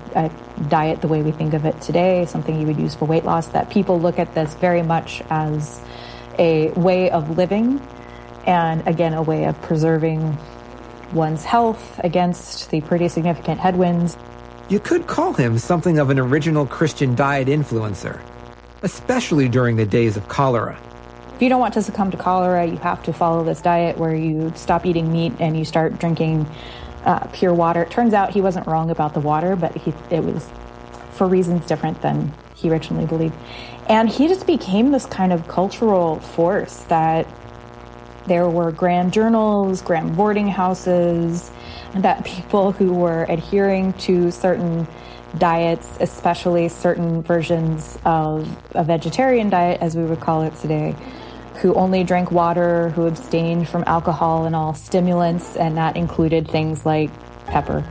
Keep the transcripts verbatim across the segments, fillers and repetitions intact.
a diet the way we think of it today, something you would use for weight loss, that people look at this very much as a way of living and, again, a way of preserving one's health against the pretty significant headwinds. You could call him something of an original Christian diet influencer, especially during the days of cholera. If you don't want to succumb to cholera, you have to follow this diet where you stop eating meat and you start drinking uh, pure water. It turns out he wasn't wrong about the water, but he, it was for reasons different than he originally believed. And he just became this kind of cultural force that there were Graham journals, Graham boarding houses, and that people who were adhering to certain diets, especially certain versions of a vegetarian diet, as we would call it today, who only drank water, who abstained from alcohol and all stimulants, and that included things like pepper.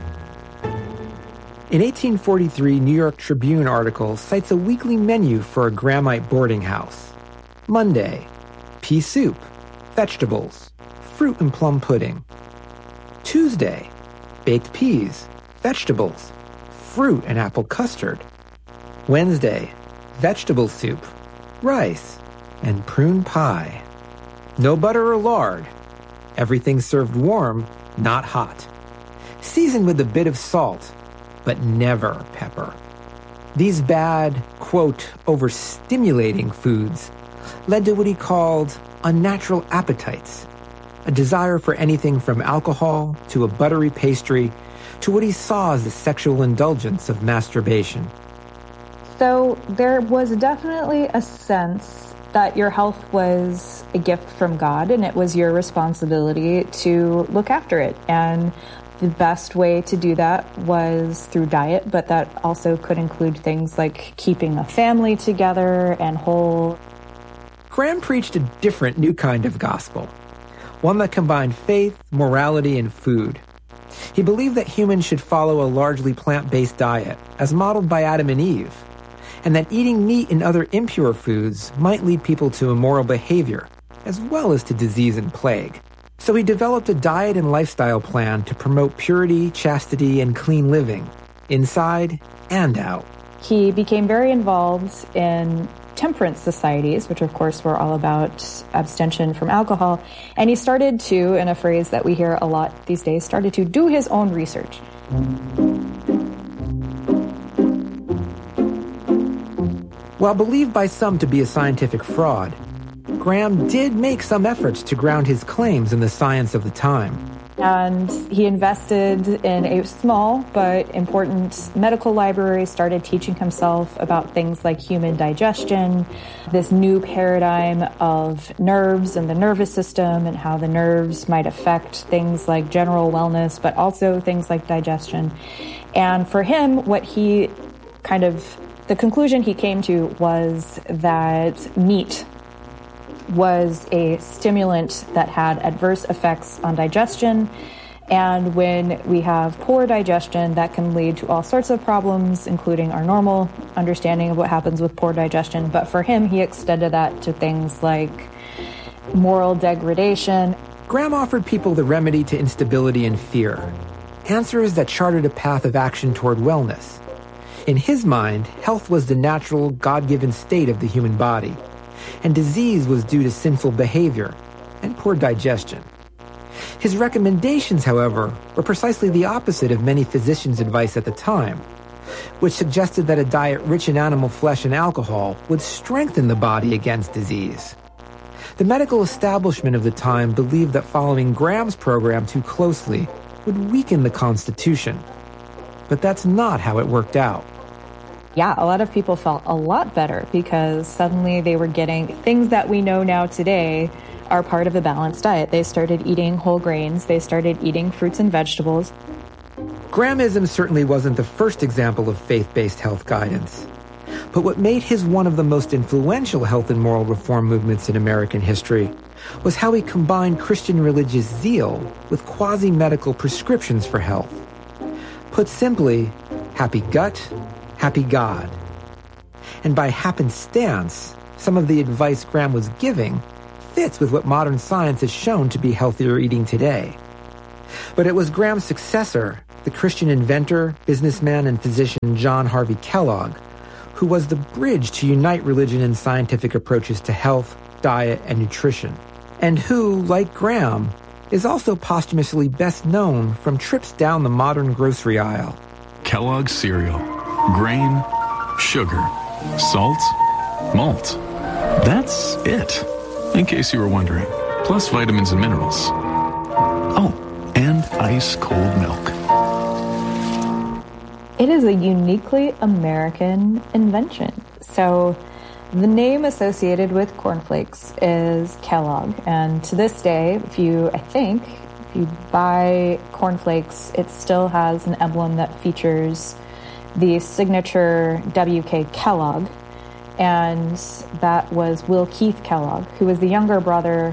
An eighteen forty-three New York Tribune article cites a weekly menu for a Grahamite boarding house. Monday, pea soup, vegetables, fruit and plum pudding. Tuesday, baked peas, vegetables, fruit and apple custard. Wednesday, vegetable soup, rice, and prune pie. No butter or lard. Everything served warm, not hot. Seasoned with a bit of salt, but never pepper. These bad, quote, overstimulating foods led to what he called unnatural appetites, a desire for anything from alcohol to a buttery pastry to what he saw as the sexual indulgence of masturbation. So there was definitely a sense that your health was a gift from God and it was your responsibility to look after it. And the best way to do that was through diet, but that also could include things like keeping a family together and whole. Graham preached a different new kind of gospel, one that combined faith, morality, and food. He believed that humans should follow a largely plant-based diet, as modeled by Adam and Eve, and that eating meat and other impure foods might lead people to immoral behavior, as well as to disease and plague. So he developed a diet and lifestyle plan to promote purity, chastity, and clean living, inside and out. He became very involved in temperance societies, which of course were all about abstention from alcohol. And he started to, in a phrase that we hear a lot these days, started to do his own research. While believed by some to be a scientific fraud, Graham did make some efforts to ground his claims in the science of the time. And he invested in a small but important medical library, started teaching himself about things like human digestion, this new paradigm of nerves and the nervous system and how the nerves might affect things like general wellness, but also things like digestion. And for him, what he kind of, the conclusion he came to was that meat was a stimulant that had adverse effects on digestion. And when we have poor digestion, that can lead to all sorts of problems, including our normal understanding of what happens with poor digestion. But for him, he extended that to things like moral degradation. Graham offered people the remedy to instability and fear, answers that charted a path of action toward wellness. In his mind, health was the natural, God-given state of the human body, and disease was due to sinful behavior and poor digestion. His recommendations, however, were precisely the opposite of many physicians' advice at the time, which suggested that a diet rich in animal flesh and alcohol would strengthen the body against disease. The medical establishment of the time believed that following Graham's program too closely would weaken the Constitution. But that's not how it worked out. Yeah, a lot of people felt a lot better because suddenly they were getting things that we know now today are part of a balanced diet. They started eating whole grains. They started eating fruits and vegetables. Grahamism certainly wasn't the first example of faith-based health guidance. But what made his one of the most influential health and moral reform movements in American history was how he combined Christian religious zeal with quasi-medical prescriptions for health. Put simply, happy gut, happy God. And by happenstance, some of the advice Graham was giving fits with what modern science has shown to be healthier eating today. But it was Graham's successor, the Christian inventor, businessman, and physician John Harvey Kellogg, who was the bridge to unite religion and scientific approaches to health, diet, and nutrition, and who, like Graham, is also posthumously best known from trips down the modern grocery aisle. Kellogg's cereal. Grain, sugar, salt, malt. That's it, in case you were wondering. Plus vitamins and minerals. Oh, and ice-cold milk. It is a uniquely American invention. So the name associated with cornflakes is Kellogg. And to this day, if you, I think, if you buy cornflakes, it still has an emblem that features the signature W K Kellogg. And that was Will Keith Kellogg, who was the younger brother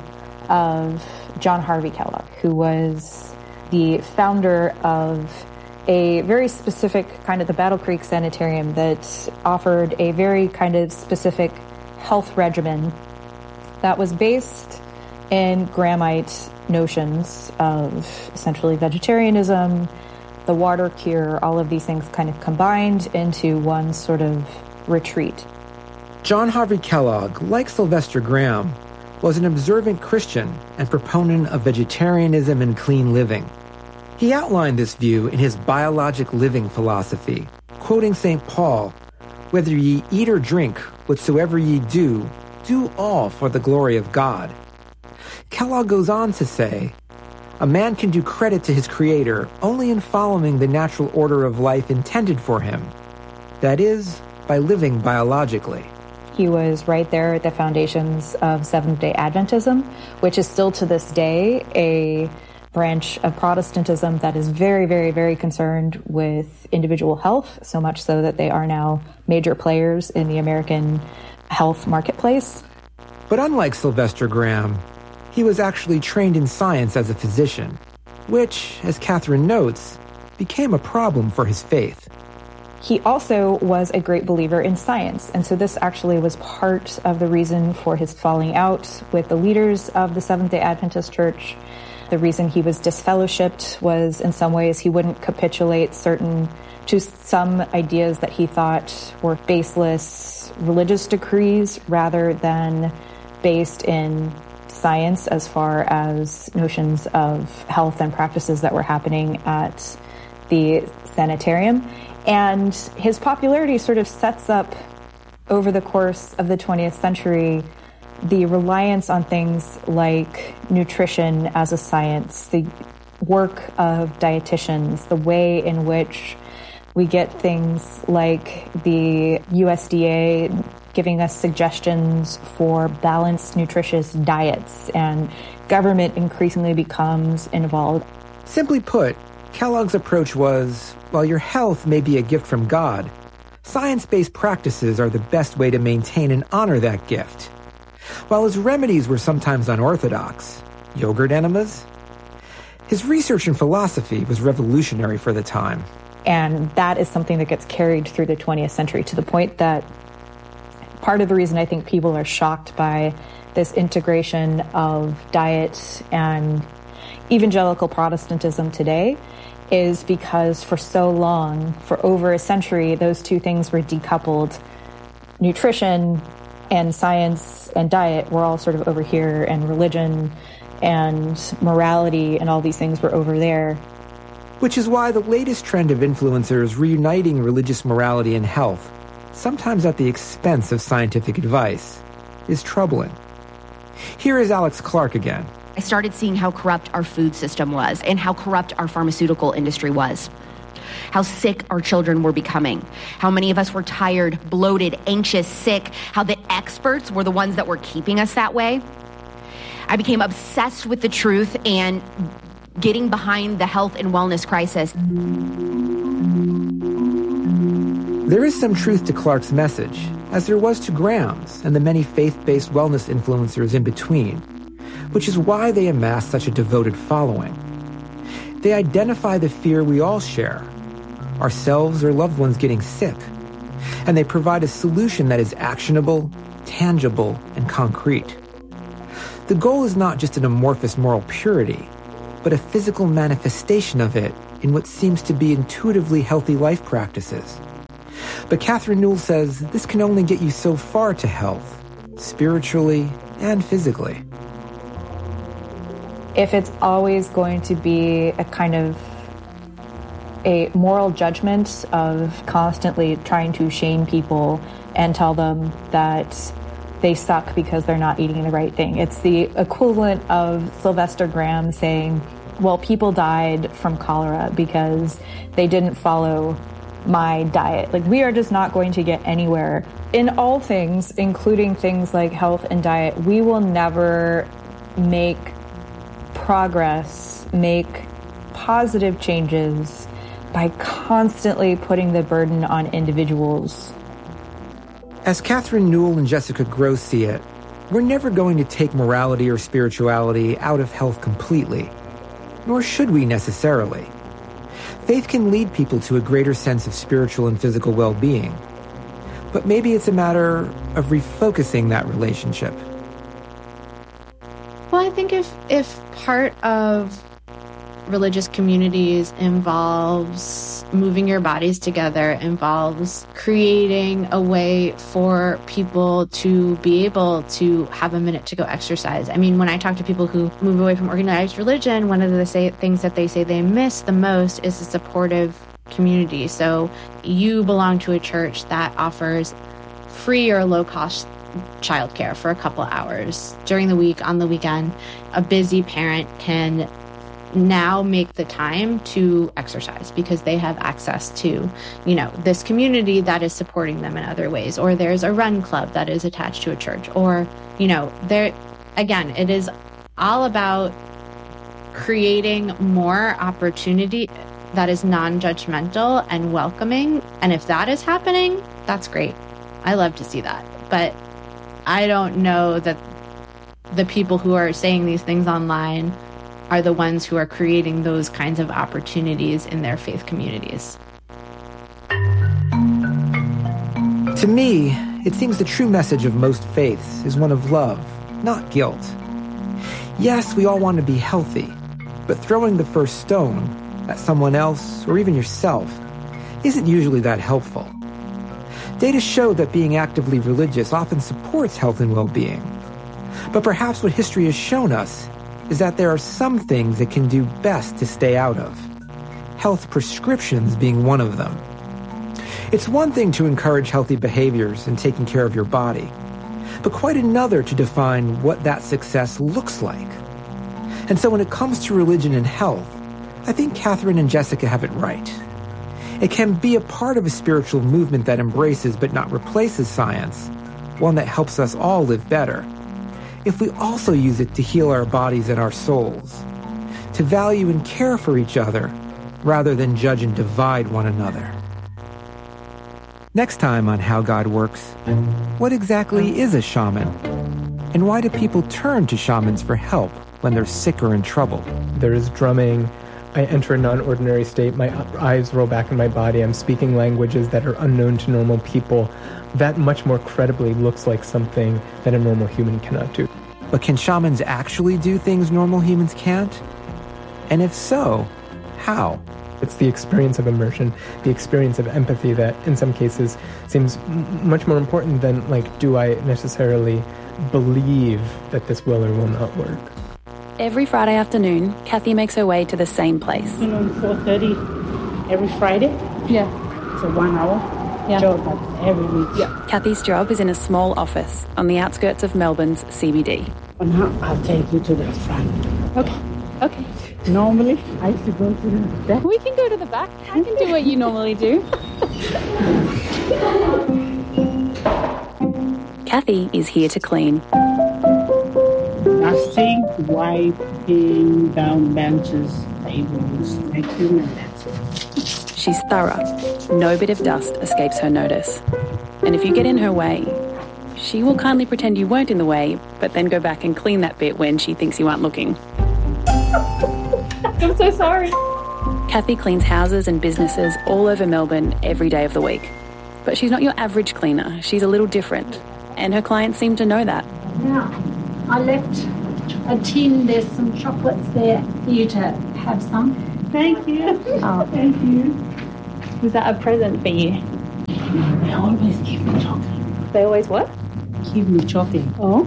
of John Harvey Kellogg, who was the founder of a very specific kind of the Battle Creek Sanitarium that offered a very kind of specific health regimen that was based in Grahamite notions of essentially vegetarianism, the water cure, all of these things kind of combined into one sort of retreat. John Harvey Kellogg, like Sylvester Graham, was an observant Christian and proponent of vegetarianism and clean living. He outlined this view in his biologic living philosophy, quoting Saint Paul, "Whether ye eat or drink, whatsoever ye do, do all for the glory of God." Kellogg goes on to say, "A man can do credit to his Creator only in following the natural order of life intended for him. That is, by living biologically." He was right there at the foundations of Seventh-day Adventism, which is still to this day a branch of Protestantism that is very, very, very concerned with individual health, so much so that they are now major players in the American health marketplace. But unlike Sylvester Graham, he was actually trained in science as a physician, which, as Catherine notes, became a problem for his faith. He also was a great believer in science, and so this actually was part of the reason for his falling out with the leaders of the Seventh-day Adventist Church. The reason he was disfellowshipped was, in some ways, he wouldn't capitulate certain to some ideas that he thought were baseless religious decrees rather than based in science as far as notions of health and practices that were happening at the sanitarium. And his popularity sort of sets up, over the course of the twentieth century, the reliance on things like nutrition as a science, the work of dietitians, the way in which we get things like the U S D A giving us suggestions for balanced, nutritious diets, and government increasingly becomes involved. Simply put, Kellogg's approach was, while your health may be a gift from God, science-based practices are the best way to maintain and honor that gift. While his remedies were sometimes unorthodox, yogurt enemas, his research in philosophy was revolutionary for the time. And that is something that gets carried through the twentieth century to the point that part of the reason I think people are shocked by this integration of diet and evangelical Protestantism today is because for so long, for over a century, those two things were decoupled. Nutrition and science and diet were all sort of over here, and religion and morality and all these things were over there. Which is why the latest trend of influencers reuniting religious morality and health, sometimes at the expense of scientific advice, is troubling. Here is Alex Clark again. I started seeing how corrupt our food system was and how corrupt our pharmaceutical industry was. How sick our children were becoming. How many of us were tired, bloated, anxious, sick. How the experts were the ones that were keeping us that way. I became obsessed with the truth and getting behind the health and wellness crisis. There is some truth to Clark's message, as there was to Graham's and the many faith-based wellness influencers in between, which is why they amass such a devoted following. They identify the fear we all share, ourselves or loved ones getting sick, and they provide a solution that is actionable, tangible, and concrete. The goal is not just an amorphous moral purity, but a physical manifestation of it in what seems to be intuitively healthy life practices. But Catherine Newell says this can only get you so far to health, spiritually and physically. If it's always going to be a kind of a moral judgment of constantly trying to shame people and tell them that they suck because they're not eating the right thing. It's the equivalent of Sylvester Graham saying, well, people died from cholera because they didn't follow my diet. Like, we are just not going to get anywhere. In all things, including things like health and diet, we will never make progress, make positive changes by constantly putting the burden on individuals. As Catherine Newell and Jessica Grose see it, we're never going to take morality or spirituality out of health completely, nor should we necessarily. Faith can lead people to a greater sense of spiritual and physical well-being, but maybe it's a matter of refocusing that relationship. Well, I think if if part of religious communities involves moving your bodies together, involves creating a way for people to be able to have a minute to go exercise. I mean, when I talk to people who move away from organized religion, one of the say, things that they say they miss the most is a supportive community. So you belong to a church that offers free or low-cost childcare for a couple hours during the week, on the weekend. A busy parent can now make the time to exercise because they have access to, you know, this community that is supporting them in other ways. Or there's a run club that is attached to a church. Or, you know, there, again, it is all about creating more opportunity that is non-judgmental and welcoming. And if that is happening, that's great. I love to see that. But I don't know that the people who are saying these things online are the ones who are creating those kinds of opportunities in their faith communities. To me, it seems the true message of most faiths is one of love, not guilt. Yes, we all want to be healthy, but throwing the first stone at someone else or even yourself isn't usually that helpful. Data show that being actively religious often supports health and well-being. But perhaps what history has shown us is that there are some things that can do best to stay out of, health prescriptions being one of them. It's one thing to encourage healthy behaviors and taking care of your body, but quite another to define what that success looks like. And so when it comes to religion and health, I think Catherine and Jessica have it right. It can be a part of a spiritual movement that embraces but not replaces science, one that helps us all live better, if we also use it to heal our bodies and our souls, to value and care for each other rather than judge and divide one another. Next time on How God Works, what exactly is a shaman? And why do people turn to shamans for help when they're sick or in trouble? There is drumming. I enter a non-ordinary state. My eyes roll back in my body. I'm speaking languages that are unknown to normal people. That much more credibly looks like something that a normal human cannot do. But can shamans actually do things normal humans can't? And if so, how? It's the experience of immersion, the experience of empathy that in some cases seems m- much more important than, like, do I necessarily believe that this will or will not work? Every Friday afternoon, Kathy makes her way to the same place. You know, four thirty every Friday. Yeah. It's a one hour yeah. job every week. Yeah. Kathy's job is in a small office on the outskirts of Melbourne's C B D. And now I'll take you to the front. Okay. Okay. Normally, I used to go to the back. We can go to the back. I can do what you normally do. Kathy is here to clean. Dusting, wiping down benches, tables, vacuum, and that's it. She's thorough. No bit of dust escapes her notice. And if you get in her way, she will kindly pretend you weren't in the way, but then go back and clean that bit when she thinks you aren't looking. I'm so sorry. Kathy cleans houses and businesses all over Melbourne every day of the week. But she's not your average cleaner. She's a little different. And her clients seem to know that. Now, I left a tin. There's some chocolates there for you to have some. Thank you. Oh. Thank you. Was that a present for you? They always give me chocolate. They always what? Give me chocolate. Oh.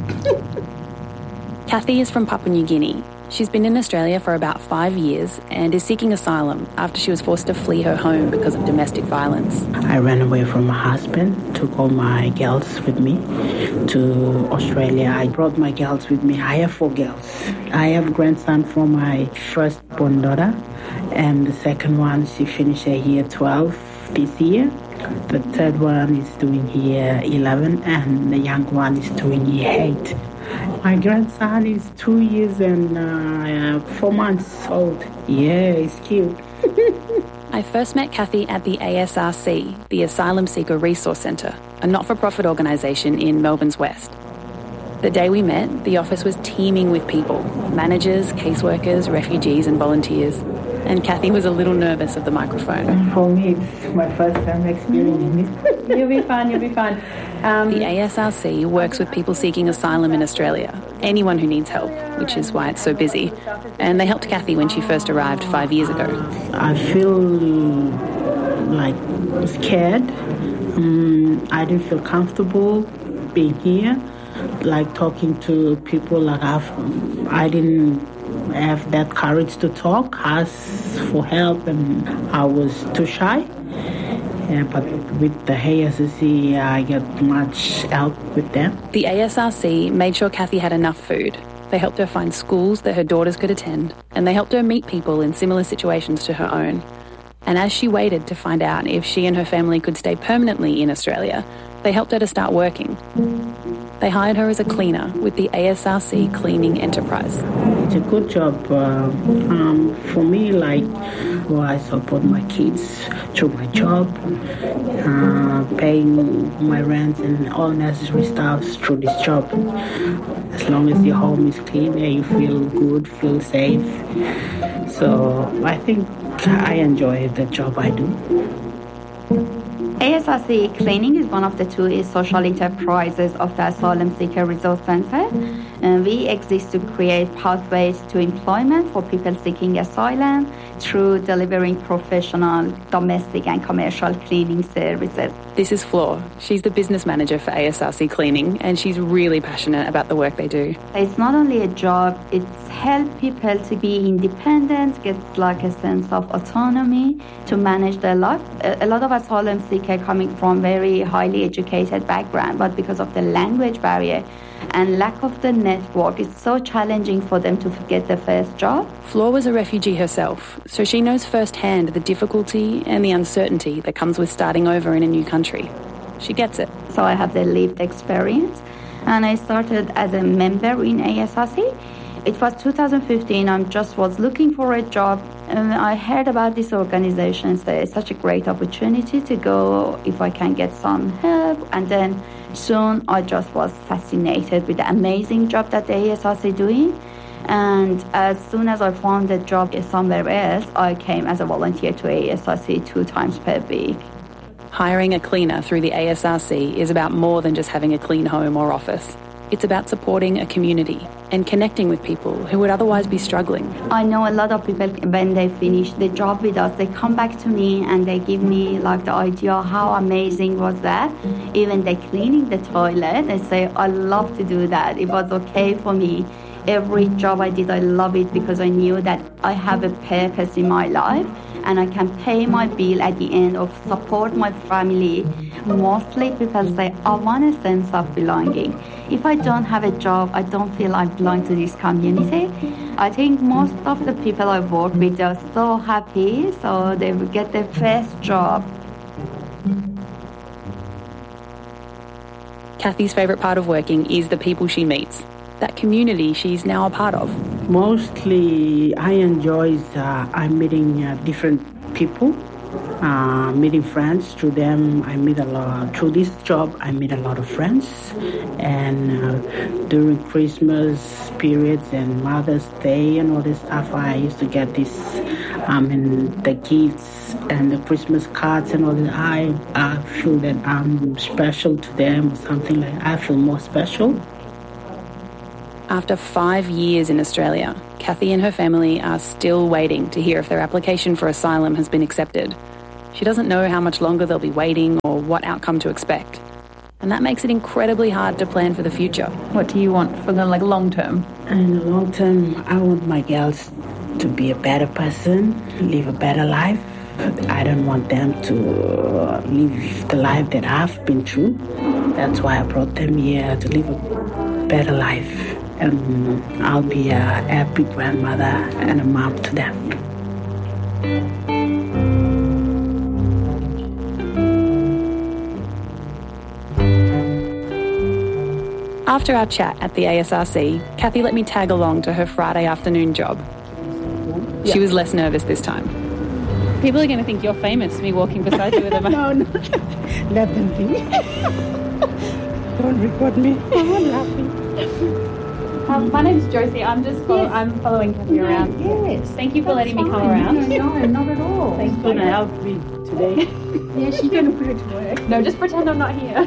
Kathy is from Papua New Guinea. She's been in Australia for about five years and is seeking asylum after she was forced to flee her home because of domestic violence. I ran away from my husband, took all my girls with me to Australia. I brought my girls with me. I have four girls. I have a grandson from my firstborn daughter, and the second one, she finished her year twelve this year. The third one is doing year eleven, and the young one is doing year eight. My grandson is two years and uh, four months old. Yeah, he's cute. I first met Kathy at the A S R C, the Asylum Seeker Resource Centre, a not-for-profit organisation in Melbourne's West. The day we met, the office was teeming with people, managers, caseworkers, refugees and volunteers. And Kathy was a little nervous of the microphone. For me, it's my first time experiencing this. You'll be fine, you'll be fine. Um, the A S R C works with people seeking asylum in Australia, anyone who needs help, which is why it's so busy. And they helped Kathy when she first arrived five years ago. I feel like scared. Um, I didn't feel comfortable being here, like talking to people. Like I've, I didn't have that courage to talk, ask for help, and I was too shy. Yeah, but with the A S R C, I got much help with them. The A S R C made sure Kathy had enough food. They helped her find schools that her daughters could attend, and they helped her meet people in similar situations to her own. And as she waited to find out if she and her family could stay permanently in Australia, they helped her to start working. They hired her as a cleaner with the A S R C Cleaning Enterprise. It's a good job uh, um, for me, like, well, I support my kids through my job, uh, paying my rent and all necessary stuff through this job. As long as your home is clean and you feel good, feel safe. So I think I enjoy the job I do. A S R C Cleaning is one of the two social enterprises of the Asylum Seeker Resource Centre. And we exist to create pathways to employment for people seeking asylum through delivering professional, domestic and commercial cleaning services. This is Flor. She's the business manager for A S R C Cleaning, and she's really passionate about the work they do. It's not only a job, it's help people to be independent, get like a sense of autonomy to manage their life. A lot of asylum seekers coming from very highly educated background, but because of the language barrier and lack of the network, it's so challenging for them to get the first job. Flor was a refugee herself, so she knows firsthand the difficulty and the uncertainty that comes with starting over in a new country. She gets it. So I have the lived experience, and I started as a member in A S R C. It was two thousand fifteen, I just was looking for a job, and I heard about this organization, so it's such a great opportunity to go if I can get some help. And then soon I just was fascinated with the amazing job that the A S R C is doing. And as soon as I found a job somewhere else, I came as a volunteer to A S R C two times per week. Hiring a cleaner through the A S R C is about more than just having a clean home or office. It's about supporting a community and connecting with people who would otherwise be struggling. I know a lot of people, when they finish the job with us, they come back to me and they give me like the idea how amazing was that. Even they cleaning the toilet, they say, I love to do that. It was okay for me. Every job I did, I love it because I knew that I have a purpose in my life and I can pay my bill at the end, or support my family. Mostly people say, I want a sense of belonging. If I don't have a job, I don't feel I belong to this community. I think most of the people I work with are so happy, so they will get their first job. Kathy's favourite part of working is the people she meets, that community she's now a part of. Mostly I enjoy uh, I'm meeting uh, different people, uh, meeting friends. Through them I meet a lot. Through this job I meet a lot of friends. And uh, during Christmas periods and Mother's Day and all this stuff, I used to get this, um, and the gifts and the Christmas cards and all that. I, I feel that I'm special to them or something like that. I feel more special. After five years in Australia, Kathy and her family are still waiting to hear if their application for asylum has been accepted. She doesn't know how much longer they'll be waiting or what outcome to expect. And that makes it incredibly hard to plan for the future. What do you want for the like long term? In the long term, I want my girls to be a better person, live a better life. I don't want them to live the life that I've been through. That's why I brought them here, to live a better life. And I'll be a happy grandmother and a mom to them. After our chat at the A S R C, Kathy let me tag along to her Friday afternoon job. She was less nervous this time. People are going to think you're famous, me walking beside you with them. No, no. Let them think. Don't record me. I'm laughing. Um, my name's Josie. I'm just follow- Yes. I'm following Kathy No, around. yes. Thank you for That's letting me come fine. around. No, no, not at all. Thanks She's for going to that. help me today. Yeah, she's going to put it to work. No, just pretend I'm not here.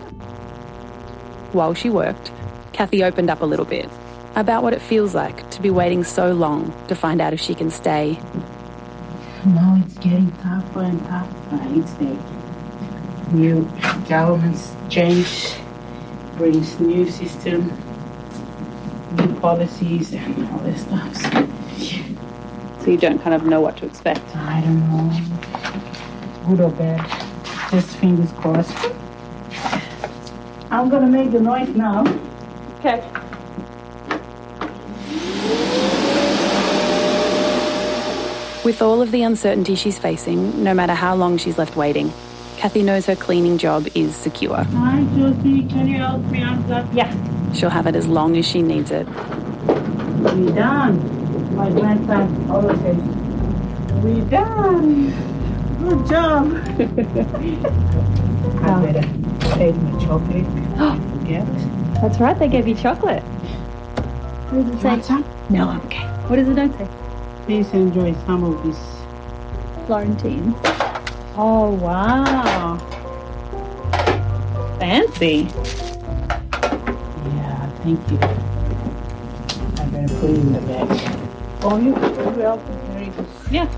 While she worked, Kathy opened up a little bit about what it feels like to be waiting so long to find out if she can stay. Now it's getting tougher and tougher. It's the new government's change, brings new system, new policies and all this stuff. So, So you don't kind of know what to expect. I don't know, good or bad. Just fingers crossed. I'm gonna make the noise now. Okay. With all of the uncertainty she's facing, no matter how long she's left waiting, Kathy knows her cleaning job is secure. Hi, Josie. Can you help me unplug? Yeah. She'll have it as long as she needs it. We done. My grandson always says, we done. Good job. I better take my chocolate. Forget. That's right, they gave you chocolate. What does it say? Want some? No, I'm okay. What does the note say? Please enjoy some of this. Florentine. Oh, wow. Fancy. Yeah, thank you. I'm gonna put it in the bag. Oh, you you help me carry this. Yeah.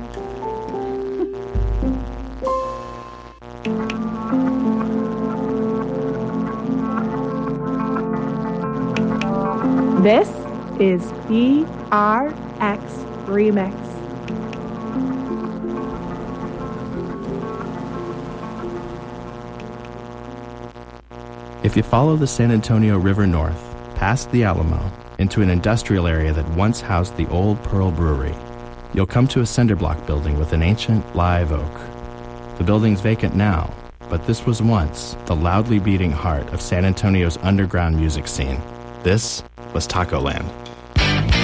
This is P R X Remix. If you follow the San Antonio River north, past the Alamo, into an industrial area that once housed the old Pearl Brewery, you'll come to a cinder block building with an ancient live oak. The building's vacant now, but this was once the loudly beating heart of San Antonio's underground music scene. This was Taco Land.